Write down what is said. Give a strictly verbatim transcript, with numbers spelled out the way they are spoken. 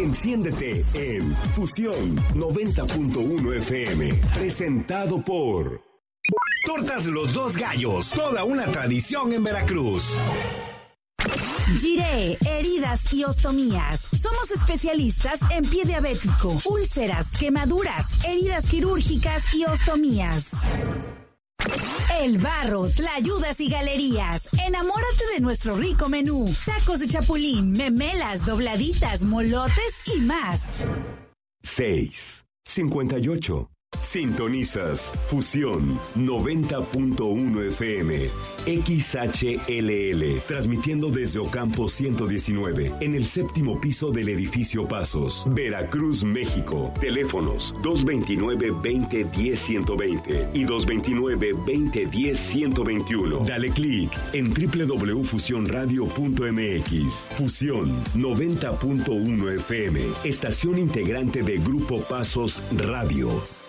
Enciéndete en Fusión noventa punto uno F M. Presentado por Tortas Los Dos Gallos, toda una tradición en Veracruz. Giré, heridas y ostomías. Somos especialistas en pie diabético, úlceras, quemaduras, heridas quirúrgicas y ostomías. El Barro, Tlayudas y Galerías. Enamórate de nuestro rico menú. Tacos de chapulín, memelas, dobladitas, molotes y más. seis cincuenta y ocho. Sintonizas Fusión noventa punto uno F M, X H L L, transmitiendo desde Ocampo ciento diecinueve, en el séptimo piso del edificio Pasos, Veracruz, México. Teléfonos dos veintinueve, veinte, diez, ciento veinte y dos veintinueve, veinte, diez, ciento veintiuno. Dale clic en doble u doble u doble u punto fusión radio punto m x. Fusión noventa punto uno F M, estación integrante de Grupo Pasos Radio.